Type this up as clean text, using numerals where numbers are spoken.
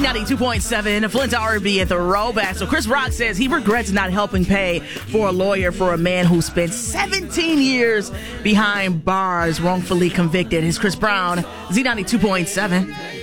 92.7, Flint R&B at the Throwback. So Chris Rock says he regrets not helping pay for a lawyer for a man who spent 17 years behind bars, wrongfully convicted. It's Chris Brown, Z92.7.